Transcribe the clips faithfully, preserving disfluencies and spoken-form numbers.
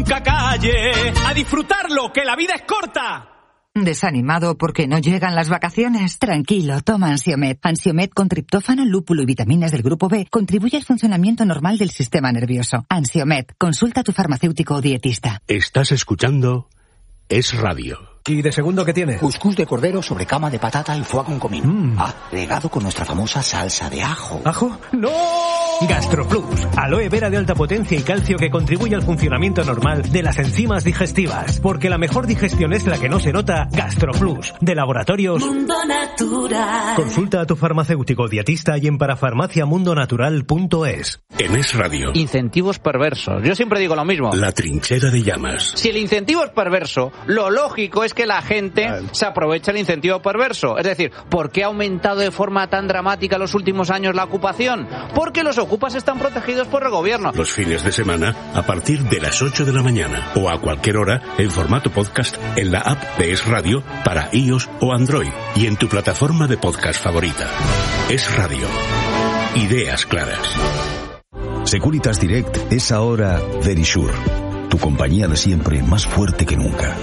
Calle, a disfrutarlo, que la vida es corta. ¿Desanimado porque no llegan las vacaciones? Tranquilo, toma Ansiomed. Ansiomed con triptófano, lúpulo y vitaminas del grupo B contribuye al funcionamiento normal del sistema nervioso. Ansiomed, consulta a tu farmacéutico o dietista. Estás escuchando Es Radio. ¿Y de segundo qué tiene? Cuscús de cordero sobre cama de patata y foie con comino. Mm. Agregado con nuestra famosa salsa de ajo. ¿Ajo? ¡No! GastroPlus, aloe vera de alta potencia y calcio que contribuye al funcionamiento normal de las enzimas digestivas. Porque la mejor digestión es la que no se nota. GastroPlus, de Laboratorios Mundo Natural. Consulta a tu farmacéutico dietista y en parafarmacia mundo natural punto es. En Es Radio. Incentivos perversos. Yo siempre digo lo mismo. La trinchera de llamas. Si el incentivo es perverso, lo lógico es que la gente se aproveche el incentivo perverso. Es decir, ¿por qué ha aumentado de forma tan dramática en los últimos años la ocupación? Porque los ocupas están protegidos por el gobierno. Los fines de semana a partir de las ocho de la mañana o a cualquier hora en formato podcast en la app de Es Radio para iOS o Android y en tu plataforma de podcast favorita. Es Radio. Ideas claras. Securitas Direct es ahora Verisure, tu compañía de siempre más fuerte que nunca.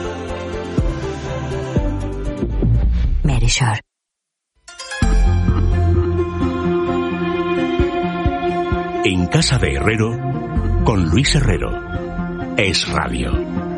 Verisure. En casa de Herrero, con Luis Herrero. Es Radio.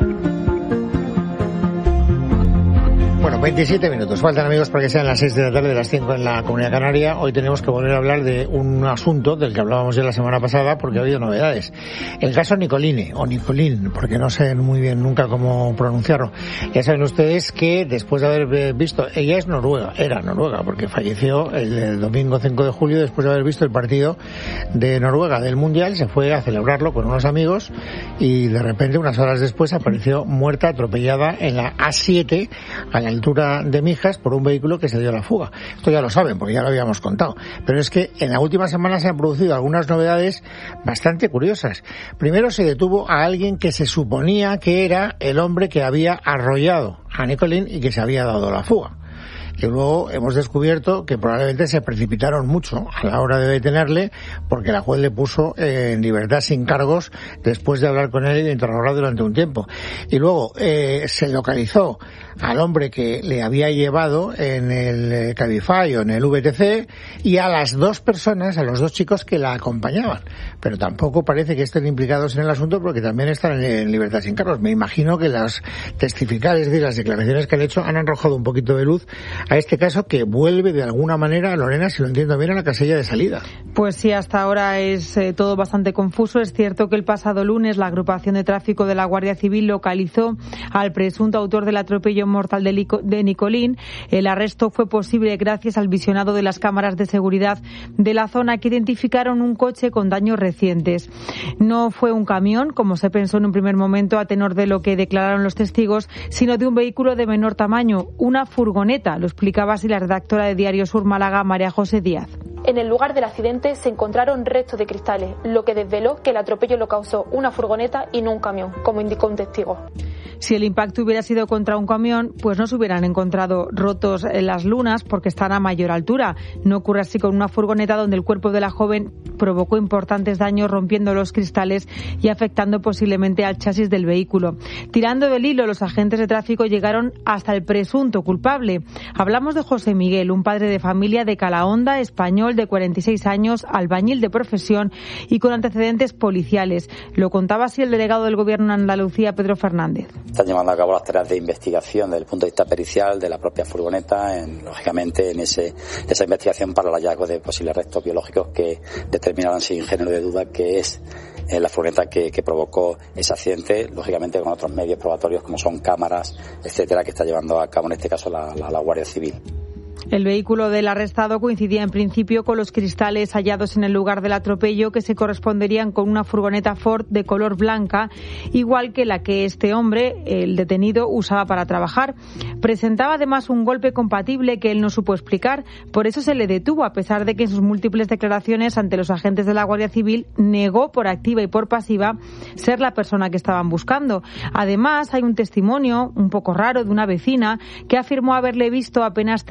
Bueno, veintisiete minutos. Faltan, amigos, para que sean las seis de la tarde, de las cinco en la Comunidad Canaria. Hoy tenemos que volver a hablar de un asunto del que hablábamos ya la semana pasada porque ha habido novedades. El caso Nicoline, o Nicolín, porque no sé muy bien nunca cómo pronunciarlo. Ya saben ustedes que después de haber visto, ella es noruega, era noruega, porque falleció el, el domingo cinco de julio después de haber visto el partido de Noruega del Mundial, se fue a celebrarlo con unos amigos y de repente, unas horas después, apareció muerta, atropellada en la A siete, a la altura de Mijas, por un vehículo que se dio a la fuga. Esto ya lo saben, porque ya lo habíamos contado. Pero es que en la última semana se han producido algunas novedades bastante curiosas. Primero, se detuvo a alguien que se suponía que era el hombre que había arrollado a Nicolín y que se había dado a la fuga. Y luego hemos descubierto que probablemente se precipitaron mucho a la hora de detenerle, porque la juez le puso eh, en libertad sin cargos después de hablar con él y de interrogar durante un tiempo. Y luego eh, se localizó al hombre que le había llevado en el Cabify o en el V T C y a las dos personas, a los dos chicos que la acompañaban. Pero tampoco parece que estén implicados en el asunto porque también están en libertad sin cargos. Me imagino que las testificar, es decir, las declaraciones que han hecho, han arrojado un poquito de luz a este caso que vuelve de alguna manera, Lorena, si lo entiendo bien, a la casilla de salida. Pues sí, hasta ahora es eh, todo bastante confuso. Es cierto que el pasado lunes la agrupación de tráfico de la Guardia Civil localizó al presunto autor del atropello mortal de, Lico, de Nicolín. El arresto fue posible gracias al visionado de las cámaras de seguridad de la zona, que identificaron un coche con daños recientes. No fue un camión, como se pensó en un primer momento a tenor de lo que declararon los testigos, sino de un vehículo de menor tamaño, una furgoneta. Lo explicaba así la redactora de Diario Sur Málaga, María José Díaz. En el lugar del accidente se encontraron restos de cristales, lo que desveló que el atropello lo causó una furgoneta y no un camión, como indicó un testigo. Si el impacto hubiera sido contra un camión, pues no se hubieran encontrado rotos en las lunas porque están a mayor altura. No ocurre así con una furgoneta donde el cuerpo de la joven provocó importantes daños rompiendo los cristales y afectando posiblemente al chasis del vehículo. Tirando del hilo, los agentes de tráfico llegaron hasta el presunto culpable. Hablamos de José Miguel, un padre de familia de Calahonda, español de cuarenta y seis años, albañil de profesión y con antecedentes policiales. Lo contaba así el delegado del Gobierno en Andalucía, Pedro Fernández. Están llevando a cabo las tareas de investigación desde el punto de vista pericial de la propia furgoneta, en, lógicamente en ese, esa investigación para el hallazgo de posibles restos biológicos que determinaron sin género de duda que es eh, la furgoneta que, que provocó ese accidente, lógicamente con otros medios probatorios como son cámaras, etcétera, que está llevando a cabo en este caso la, la, la Guardia Civil. El vehículo del arrestado coincidía en principio con los cristales hallados en el lugar del atropello, que se corresponderían con una furgoneta Ford de color blanca, igual que la que este hombre, el detenido, usaba para trabajar. Presentaba además un golpe compatible que él no supo explicar, por eso se le detuvo, a pesar de que en sus múltiples declaraciones ante los agentes de la Guardia Civil negó por activa y por pasiva ser la persona que estaban buscando. Además, hay un testimonio un poco raro de una vecina que afirmó haberle visto apenas tres horas después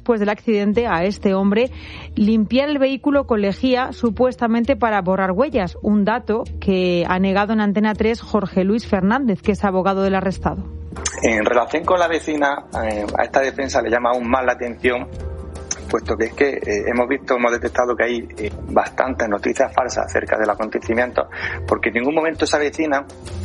después del accidente a este hombre limpiar el vehículo con lejía, supuestamente para borrar huellas, un dato que ha negado en Antena tres Jorge Luis Fernández, que es abogado del arrestado. En relación con la vecina, eh, a esta defensa le llama aún más la atención, puesto que es que eh, hemos visto, hemos detectado que hay eh, bastantes noticias falsas acerca del acontecimiento, porque en ningún momento esa vecina,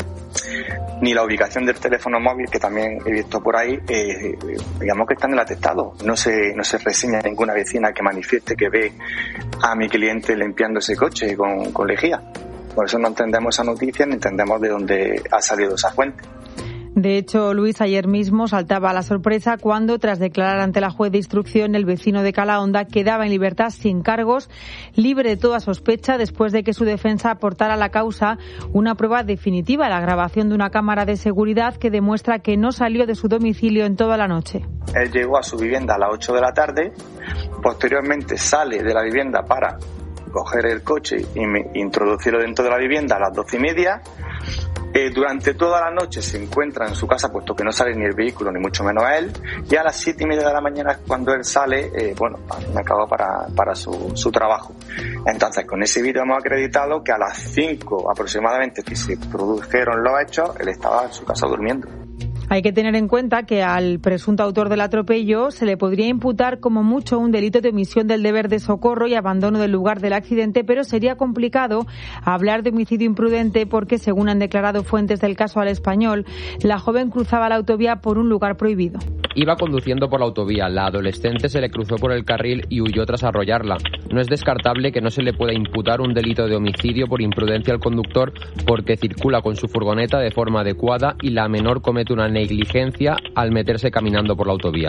ni la ubicación del teléfono móvil, que también he visto por ahí, eh, digamos que están en el atestado. No se, no se reseña ninguna vecina que manifieste que ve a mi cliente limpiando ese coche con, con lejía. Por eso no entendemos esa noticia ni entendemos de dónde ha salido esa fuente. De hecho, Luis, ayer mismo saltaba a la sorpresa cuando, tras declarar ante la juez de instrucción, el vecino de Calahonda quedaba en libertad sin cargos, libre de toda sospecha, después de que su defensa aportara a la causa una prueba definitiva, la grabación de una cámara de seguridad que demuestra que no salió de su domicilio en toda la noche. Él llegó a su vivienda a las ocho de la tarde, posteriormente sale de la vivienda para coger el coche y me, introducirlo dentro de la vivienda a las doce y media. Eh, durante toda la noche se encuentra en su casa, puesto que no sale ni el vehículo, ni mucho menos él, y a las siete y media de la mañana es cuando él sale, eh, bueno, me acabó para, para su, su trabajo. Entonces, con ese vídeo hemos acreditado que a las cinco aproximadamente que se produjeron los hechos, él estaba en su casa durmiendo. Hay que tener en cuenta que al presunto autor del atropello se le podría imputar como mucho un delito de omisión del deber de socorro y abandono del lugar del accidente, pero sería complicado hablar de homicidio imprudente porque, según han declarado fuentes del caso al Español, la joven cruzaba la autovía por un lugar prohibido. Iba conduciendo por la autovía, la adolescente se le cruzó por el carril y huyó tras arrollarla. No es descartable que no se le pueda imputar un delito de homicidio por imprudencia al conductor porque circula con su furgoneta de forma adecuada y la menor comete una negligencia al meterse caminando por la autovía.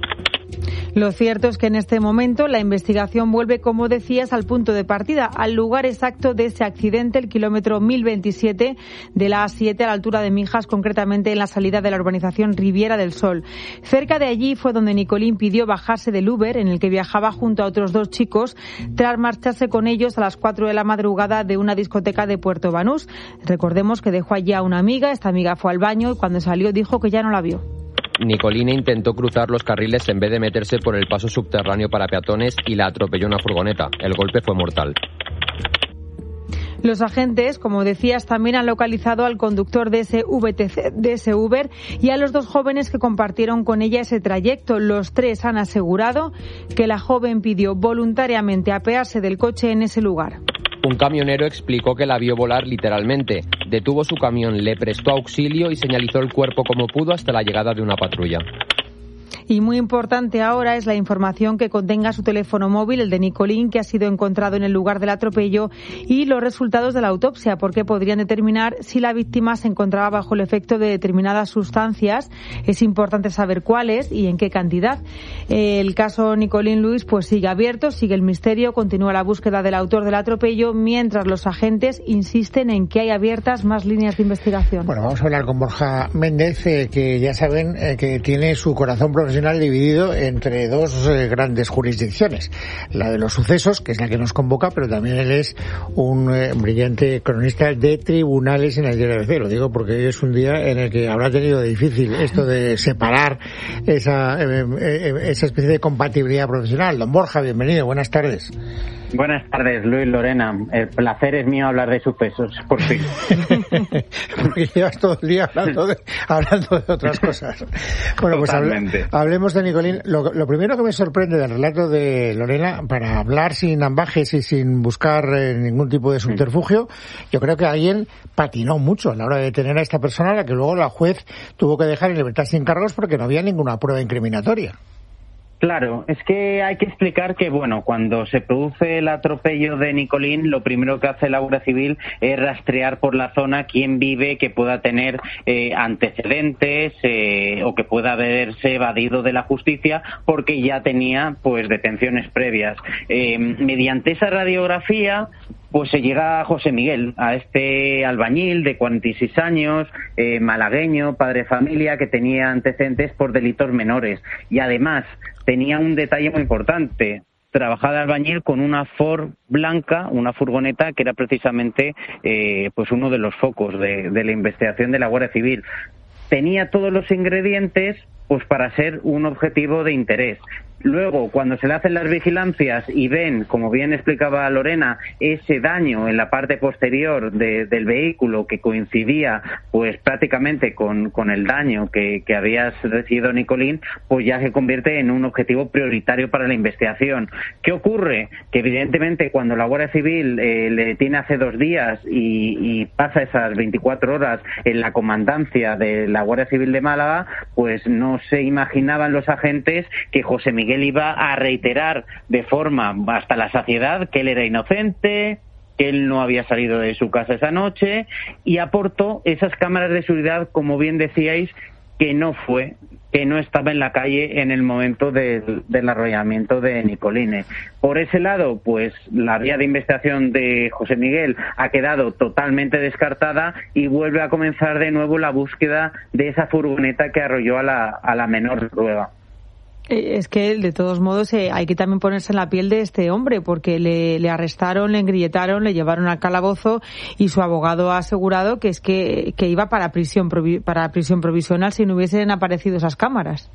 Lo cierto es que en este momento la investigación vuelve, como decías, al punto de partida, al lugar exacto de ese accidente, el kilómetro mil veintisiete de la A siete a la altura de Mijas, concretamente en la salida de la urbanización Riviera del Sol. Cerca de allí fue donde Nicolín pidió bajarse del Uber en el que viajaba junto a otros dos chicos tras marcharse con ellos a las cuatro de la madrugada de una discoteca de Puerto Banús. Recordemos que dejó allí a una amiga, esta amiga fue al baño y cuando salió dijo que ya no la vio. Nicolina intentó cruzar los carriles en vez de meterse por el paso subterráneo para peatones y la atropelló una furgoneta. El golpe fue mortal. Los agentes, como decías, también han localizado al conductor de ese V T C, de ese Uber, y a los dos jóvenes que compartieron con ella ese trayecto. Los tres han asegurado que la joven pidió voluntariamente apearse del coche en ese lugar. Un camionero explicó que la vio volar literalmente. Detuvo su camión, le prestó auxilio y señalizó el cuerpo como pudo hasta la llegada de una patrulla. Y muy importante ahora es la información que contenga su teléfono móvil, el de Nicolín, que ha sido encontrado en el lugar del atropello, y los resultados de la autopsia, porque podrían determinar si la víctima se encontraba bajo el efecto de determinadas sustancias. Es importante saber cuáles y en qué cantidad. El caso Nicolín Luis pues sigue abierto, sigue el misterio, continúa la búsqueda del autor del atropello, mientras los agentes insisten en que hay abiertas más líneas de investigación. Bueno, vamos a hablar con Borja Méndez, eh, que ya saben eh, que tiene su corazón profesional dividido entre dos eh, grandes jurisdicciones, la de los sucesos, que es la que nos convoca, pero también él es un eh, brillante cronista de tribunales en el Diario de Cero. Digo porque hoy es un día en el que habrá tenido difícil esto de separar esa, eh, eh, esa especie de compatibilidad profesional. Don Borja, bienvenido, buenas tardes. Buenas tardes, Luis, Lorena. El placer es mío hablar de sucesos, por fin. Porque llevas todo el día hablando de, hablando de otras cosas. Bueno, pues hable, hablemos de Nicolín. Lo, lo primero que me sorprende del relato de Lorena, para hablar sin ambajes y sin buscar eh, ningún tipo de subterfugio, yo creo que alguien patinó mucho a la hora de detener a esta persona, a la que luego la juez tuvo que dejar en libertad sin cargos porque no había ninguna prueba incriminatoria. Claro, es que hay que explicar que, bueno, cuando se produce el atropello de Nicolín, lo primero que hace la Guardia Civil es rastrear por la zona quién vive que pueda tener eh, antecedentes eh, o que pueda haberse evadido de la justicia porque ya tenía, pues, detenciones previas. Eh, mediante esa radiografía, pues se llega a José Miguel, a este albañil de cuarenta y seis años, eh, malagueño, padre de familia, que tenía antecedentes por delitos menores. Y además tenía un detalle muy importante: trabajaba de albañil con una Ford blanca, una furgoneta que era precisamente eh, pues uno de los focos de, de la investigación de la Guardia Civil. Tenía todos los ingredientes pues para ser un objetivo de interés. Luego, cuando se le hacen las vigilancias y ven, como bien explicaba Lorena, ese daño en la parte posterior de, del vehículo que coincidía pues prácticamente con, con el daño que, que había recibido Nicolín, pues ya se convierte en un objetivo prioritario para la investigación. ¿Qué ocurre? Que evidentemente cuando la Guardia Civil eh, le detiene hace dos días y, y pasa esas veinticuatro horas en la comandancia de la Guardia Civil de Málaga, pues no se imaginaban los agentes que José Miguel iba a reiterar de forma hasta la saciedad que él era inocente, que él no había salido de su casa esa noche, y aportó esas cámaras de seguridad, como bien decíais, que no fue, que no estaba en la calle en el momento del, del arrollamiento de Nicoline. Por ese lado, pues la vía de investigación de José Miguel ha quedado totalmente descartada y vuelve a comenzar de nuevo la búsqueda de esa furgoneta que arrolló a la, a la menor Rueda. Es que, de todos modos, eh, hay que también ponerse en la piel de este hombre, porque le, le arrestaron, le engrilletaron, le llevaron al calabozo y su abogado ha asegurado que es que, que iba para prisión, provi- para prisión provisional si no hubiesen aparecido esas cámaras.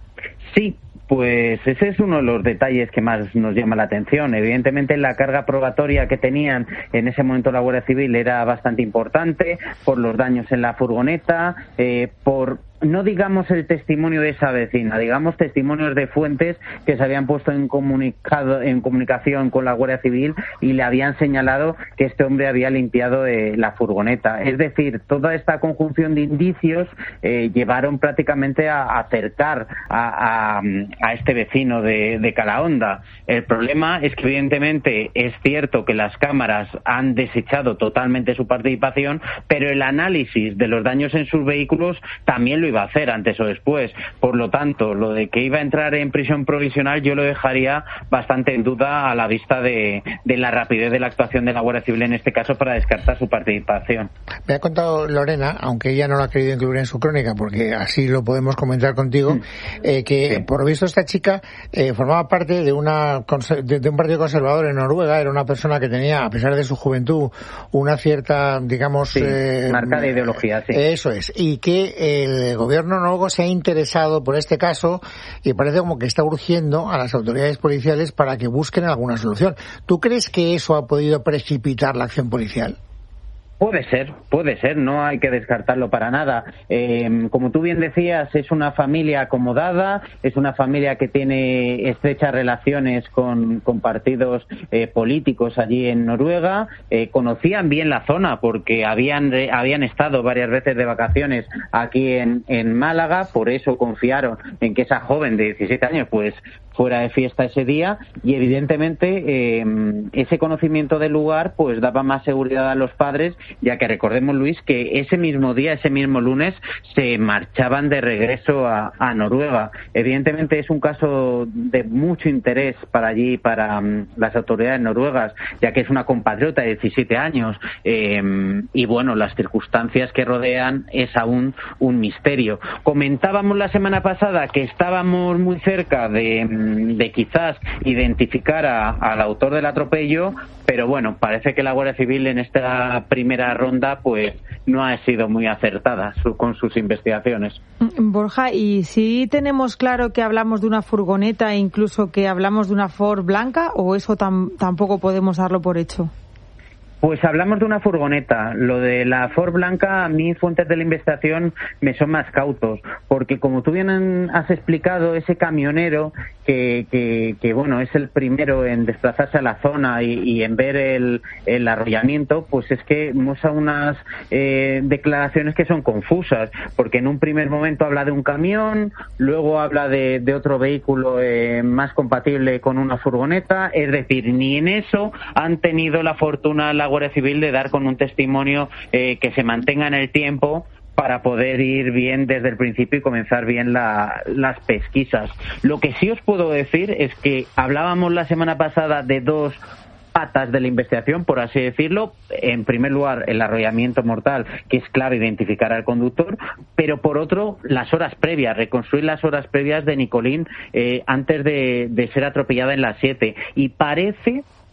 Sí. Pues ese es uno de los detalles que más nos llama la atención. Evidentemente la carga probatoria que tenían en ese momento la Guardia Civil era bastante importante por los daños en la furgoneta, eh, por no digamos el testimonio de esa vecina, digamos testimonios de fuentes que se habían puesto en comunicado en comunicación con la Guardia Civil y le habían señalado que este hombre había limpiado eh, la furgoneta. Es decir, toda esta conjunción de indicios eh, llevaron prácticamente a acercar a, a, a este vecino de, de Calahonda. El problema es que evidentemente es cierto que las cámaras han desechado totalmente su participación, pero el análisis de los daños en sus vehículos también lo iba a hacer antes o después. Por lo tanto, lo de que iba a entrar en prisión provisional yo lo dejaría bastante en duda a la vista de, de la rapidez de la actuación de la Guardia Civil en este caso para descartar su participación. Me ha contado Lorena, aunque ella no lo ha querido incluir en su crónica, porque así lo podemos comentar contigo, eh, que sí. Por lo visto esta chica eh, formaba parte de una de, de un partido conservador en Noruega. Era una persona que tenía, a pesar de su juventud, una cierta, digamos... Sí, eh, marcada ideología, sí. Eso es. Y que el El gobierno noruego se ha interesado por este caso y parece como que está urgiendo a las autoridades policiales para que busquen alguna solución. ¿Tú crees que eso ha podido precipitar la acción policial? Puede ser, puede ser, no hay que descartarlo para nada. Eh, como tú bien decías, es una familia acomodada, es una familia que tiene estrechas relaciones con, con partidos eh, políticos allí en Noruega, eh, conocían bien la zona porque habían, habían estado varias veces de vacaciones aquí en, en Málaga, por eso confiaron en que esa joven de diecisiete años pues fuera de fiesta ese día y evidentemente eh, ese conocimiento del lugar pues daba más seguridad a los padres, ya que recordemos, Luis, que ese mismo día, ese mismo lunes, se marchaban de regreso a, a Noruega. Evidentemente es un caso de mucho interés para allí, para um, las autoridades noruegas, ya que es una compatriota de diecisiete años eh, y bueno, las circunstancias que rodean es aún un misterio. Comentábamos la semana pasada que estábamos muy cerca de de quizás identificar a, al autor del atropello, pero bueno, parece que la Guardia Civil en esta primera ronda pues no ha sido muy acertada su, con sus investigaciones. Borja, ¿y si tenemos claro que hablamos de una furgoneta e incluso que hablamos de una Ford blanca, o eso tam, tampoco podemos darlo por hecho? Pues hablamos de una furgoneta. Lo de la Ford blanca, a mí fuentes de la investigación me son más cautos, porque como tú bien has explicado, ese camionero que, que, que bueno, es el primero en desplazarse a la zona y, y en ver el, el arrollamiento, pues es que muestra unas eh, declaraciones que son confusas, porque en un primer momento habla de un camión, luego habla de, de otro vehículo eh, más compatible con una furgoneta, es decir, ni en eso han tenido la fortuna la Guardia Civil de dar con un testimonio eh, que se mantenga en el tiempo para poder ir bien desde el principio y comenzar bien la, las pesquisas. Lo que sí os puedo decir es que hablábamos la semana pasada de dos patas de la investigación, por así decirlo. En primer lugar, el arrollamiento mortal, que es clave identificar al conductor, pero por otro, las horas previas, reconstruir las horas previas de Nicolín eh, antes de, de ser atropellada en las siete. Y parece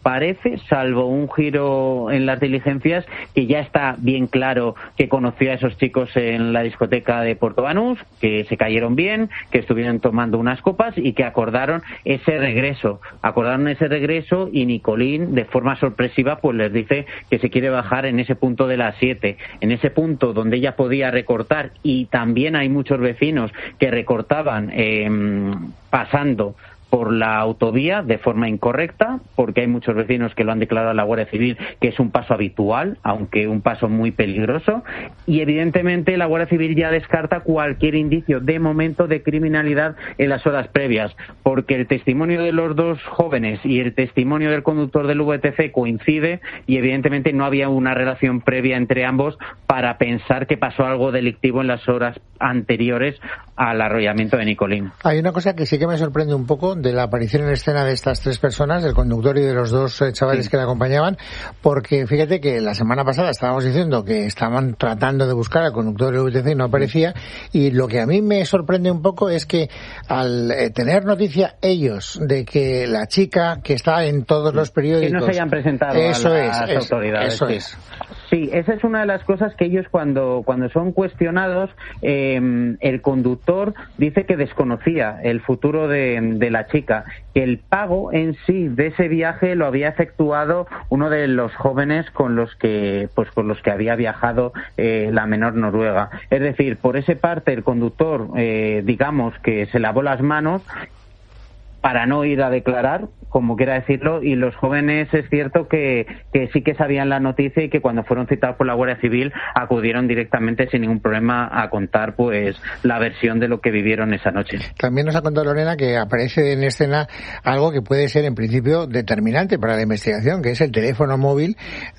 parece, salvo un giro en las diligencias, que ya está bien claro que conoció a esos chicos en la discoteca de Puerto Banús, que se cayeron bien, que estuvieron tomando unas copas y que acordaron ese regreso. Acordaron ese regreso y Nicolín, de forma sorpresiva, pues les dice que se quiere bajar en ese punto de las siete, en ese punto donde ella podía recortar, y también hay muchos vecinos que recortaban eh, pasando por la autovía de forma incorrecta, porque hay muchos vecinos que lo han declarado a la Guardia Civil que es un paso habitual, aunque un paso muy peligroso, y evidentemente la Guardia Civil ya descarta cualquier indicio de momento de criminalidad en las horas previas, porque el testimonio de los dos jóvenes y el testimonio del conductor del V T C coincide y evidentemente no había una relación previa entre ambos para pensar que pasó algo delictivo en las horas anteriores al arrollamiento de Nicolín. Hay una cosa que sí que me sorprende un poco de la aparición en escena de estas tres personas, del conductor y de los dos eh, chavales sí. que le acompañaban, porque fíjate que la semana pasada estábamos diciendo que estaban tratando de buscar al conductor del V T C y no aparecía, y lo que a mí me sorprende un poco es que al eh, tener noticia ellos de que la chica que está en todos los periódicos... Que no se hayan presentado eso a las es, autoridades. Eso sí. es. Sí, esa es una de las cosas que ellos cuando cuando son cuestionados, eh, el conductor dice que desconocía el futuro de, de la chica, que el pago en sí de ese viaje lo había efectuado uno de los jóvenes con los que pues con los que había viajado eh, la menor noruega. Es decir, por esa parte el conductor, eh, digamos que se lavó las manos para no ir a declarar, como quiera decirlo, y los jóvenes es cierto que, que sí que sabían la noticia y que cuando fueron citados por la Guardia Civil acudieron directamente sin ningún problema a contar pues la versión de lo que vivieron esa noche. También nos ha contado Lorena que aparece en escena algo que puede ser en principio determinante para la investigación, que es el teléfono móvil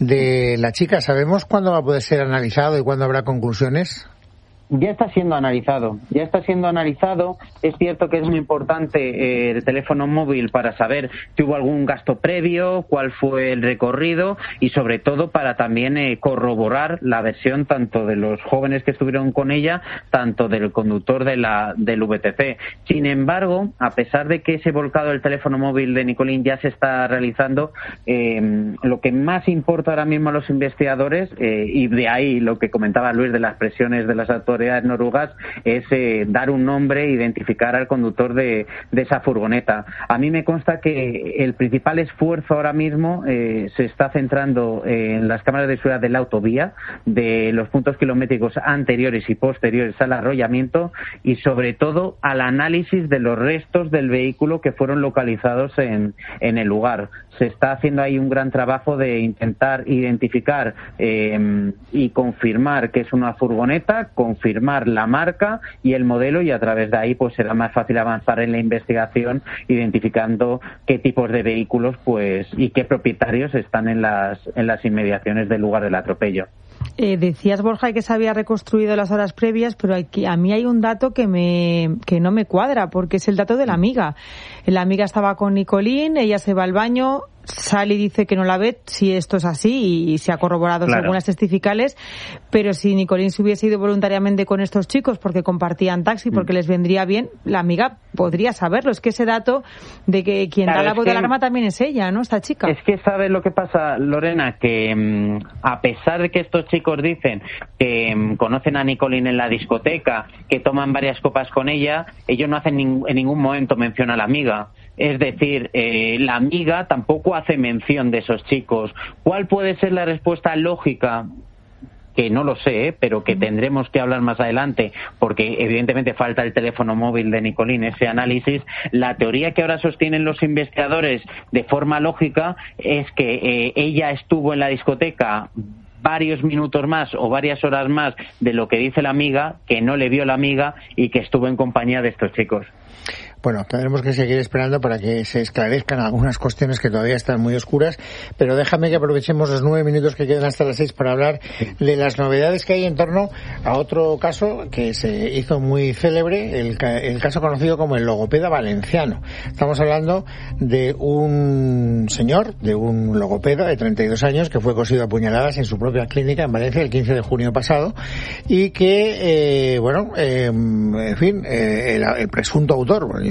de la chica. ¿Sabemos cuándo va a poder ser analizado y cuándo habrá conclusiones? Ya está siendo analizado, ya está siendo analizado. Es cierto que es muy importante eh, el teléfono móvil para saber si hubo algún gasto previo, cuál fue el recorrido y sobre todo para también eh, corroborar la versión tanto de los jóvenes que estuvieron con ella, tanto del conductor de la del V T C. Sin embargo, a pesar de que ese volcado del teléfono móvil de Nicolín ya se está realizando, eh, lo que más importa ahora mismo a los investigadores, eh, y de ahí lo que comentaba Luis de las presiones de las autoridades noruegas, es eh, dar un nombre, identificar al conductor de, de esa furgoneta. A mí me consta que el principal esfuerzo ahora mismo eh, se está centrando en las cámaras de seguridad de la autovía, de los puntos kilométricos anteriores y posteriores al arrollamiento y sobre todo al análisis de los restos del vehículo que fueron localizados en, en el lugar. Se está haciendo ahí un gran trabajo de intentar identificar eh, y confirmar que es una furgoneta, confirmar la marca y el modelo, y a través de ahí pues será más fácil avanzar en la investigación identificando qué tipos de vehículos pues y qué propietarios están en las en las inmediaciones del lugar del atropello. Eh, decías, Borja, que se había reconstruido las horas previas, pero aquí, a mí hay un dato que me que no me cuadra, porque es el dato de la amiga. La amiga estaba con Nicolín, ella se va al baño, sale y dice que no la ve, si esto es así, y se ha corroborado claro. según las testificales, pero si Nicolín se hubiese ido voluntariamente con estos chicos porque compartían taxi, porque mm. les vendría bien, la amiga podría saberlo. Es que ese dato de que quien claro, da la voz de alarma también es ella, ¿no? Esta chica. Es que ¿sabes lo que pasa, Lorena? Que mmm, a pesar de que estos chicos dicen que mmm, conocen a Nicolín en la discoteca, que toman varias copas con ella, ellos no hacen ning- en ningún momento mención a la amiga. Es decir, eh, la amiga tampoco hace mención de esos chicos. ¿Cuál puede ser la respuesta lógica? Que no lo sé, ¿eh? Pero que tendremos que hablar más adelante, porque evidentemente falta el teléfono móvil de Nicolín, ese análisis. La teoría que ahora sostienen los investigadores de forma lógica es que eh, ella estuvo en la discoteca varios minutos más o varias horas más de lo que dice la amiga, que no le vio la amiga y que estuvo en compañía de estos chicos. Bueno, tendremos que seguir esperando para que se esclarezcan algunas cuestiones que todavía están muy oscuras, pero déjame que aprovechemos los nueve minutos que quedan hasta las seis para hablar de las novedades que hay en torno a otro caso que se hizo muy célebre, el, el caso conocido como el logopeda valenciano. Estamos hablando de un señor, de un logopeda de treinta y dos años que fue cosido a puñaladas en su propia clínica en Valencia el quince de junio pasado y que, eh, bueno, eh, en fin, eh, el, el presunto autor, yo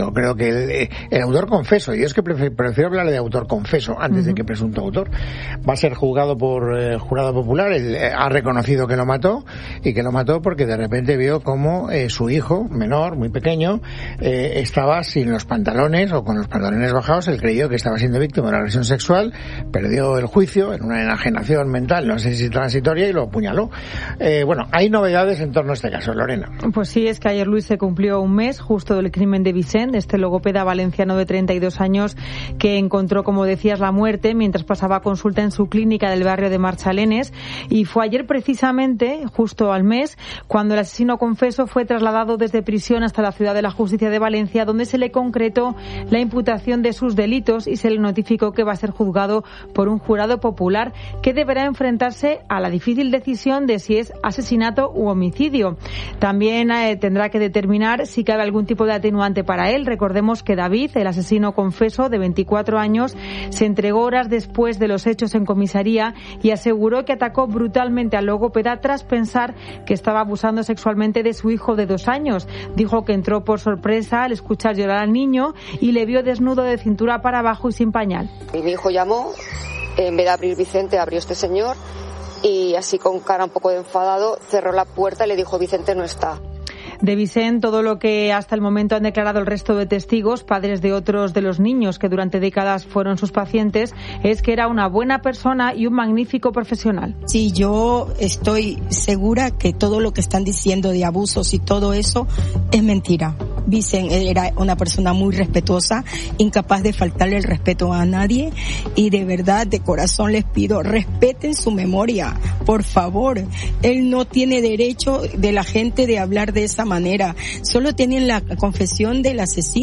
Yo creo que el, el autor confeso, y es que prefiero, prefiero hablar de autor confeso antes uh-huh. de que presunto autor, va a ser juzgado por eh, jurado popular. Él eh, ha reconocido que lo mató, y que lo mató porque de repente vio cómo eh, su hijo, menor, muy pequeño, eh, estaba sin los pantalones o con los pantalones bajados. Él creyó que estaba siendo víctima de una agresión sexual, perdió el juicio en una enajenación mental, no sé si transitoria, y lo apuñaló. Eh, bueno, hay novedades en torno a este caso, Lorena. Pues sí, es que ayer, Luis, se cumplió un mes justo del crimen de Vicent, este logopeda valenciano de treinta y dos años que encontró, como decías, la muerte mientras pasaba consulta en su clínica del barrio de Marchalenes, y fue ayer precisamente, justo al mes, cuando el asesino confeso fue trasladado desde prisión hasta la Ciudad de la Justicia de Valencia, donde se le concretó la imputación de sus delitos y se le notificó que va a ser juzgado por un jurado popular que deberá enfrentarse a la difícil decisión de si es asesinato u homicidio. También eh, tendrá que determinar si cabe algún tipo de atenuante para él. Recordemos que David, el asesino confeso de veinticuatro años, se entregó horas después de los hechos en comisaría y aseguró que atacó brutalmente al logopeda tras pensar que estaba abusando sexualmente de su hijo de dos años. Dijo que entró por sorpresa al escuchar llorar al niño y le vio desnudo de cintura para abajo y sin pañal. Y mi hijo llamó, en vez de abrir Vicente, abrió este señor, y así con cara un poco de enfadado cerró la puerta y le dijo: Vicente no está. De Vicent, todo lo que hasta el momento han declarado el resto de testigos, padres de otros de los niños que durante décadas fueron sus pacientes, es que era una buena persona y un magnífico profesional. Sí, yo estoy segura que todo lo que están diciendo de abusos y todo eso es mentira. Vicent era una persona muy respetuosa, incapaz de faltarle el respeto a nadie, y de verdad, de corazón les pido, respeten su memoria, por favor. Él no tiene derecho de la gente de hablar de esa manera. Solo tienen la confesión del asesino.